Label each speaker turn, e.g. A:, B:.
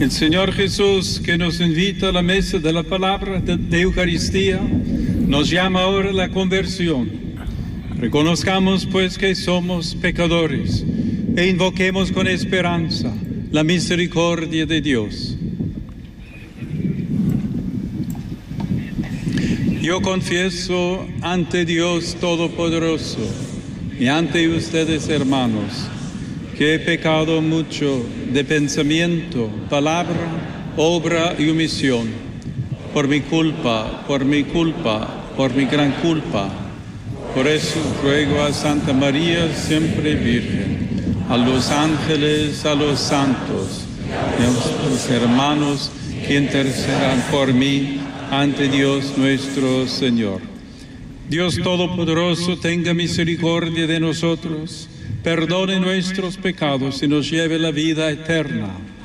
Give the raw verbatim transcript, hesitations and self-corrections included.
A: El Señor Jesús, que nos invita a la mesa de la palabra de, de Eucaristía, nos llama ahora a la conversión. Reconozcamos pues que somos pecadores e invoquemos con esperanza la misericordia de Dios. Yo confieso ante Dios Todopoderoso y ante ustedes, hermanos, que he pecado mucho de pensamiento, palabra, obra y omisión, por mi culpa, por mi culpa, por mi gran culpa. Por eso ruego a Santa María, siempre Virgen, a los ángeles, a los santos, y a los hermanos que intercedan por mí ante Dios nuestro Señor. Dios Todopoderoso, tenga misericordia de nosotros, perdone nuestros pecados y nos lleve a la vida eterna.